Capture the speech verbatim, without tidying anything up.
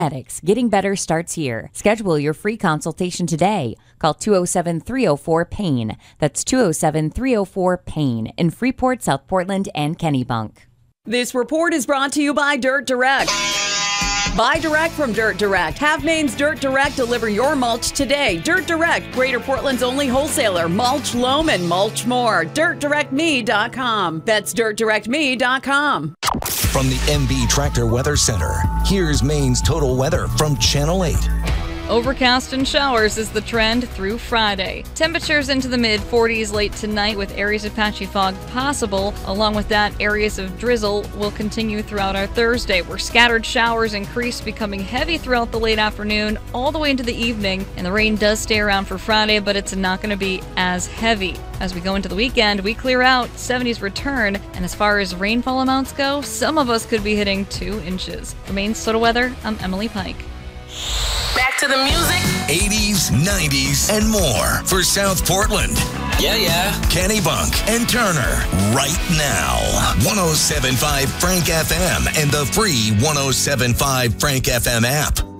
Addicts, getting better starts here. Schedule your free consultation today. Call two oh seven, three oh four, PAIN. That's two oh seven, three oh four, PAIN in Freeport, South Portland, and Kennebunk. This report is brought to you by Dirt Direct. Buy direct from Dirt Direct. Have Maine's Dirt Direct deliver your mulch today. Dirt Direct, Greater Portland's only wholesaler. Mulch, loam, and mulch more. dirt direct me dot com. That's dirt direct me dot com. From the M B Tractor Weather Center, here's Maine's total weather from Channel eight. Overcast and showers is the trend through Friday. Temperatures into the mid forties late tonight with areas of patchy fog possible. Along with that, areas of drizzle will continue throughout our Thursday, where scattered showers increase, becoming heavy throughout the late afternoon all the way into the evening. And the rain does stay around for Friday, but it's not going to be as heavy. As we go into the weekend, we clear out, seventies return, and as far as rainfall amounts go, some of us could be hitting two inches. For Maine's Total Weather, I'm Emily Pike. Back to the music. eighties, nineties, and more for South Portland. Yeah, yeah. Kennebunk and Turner right now. one oh seven point five Frank F M and the free one oh seven point five Frank F M app.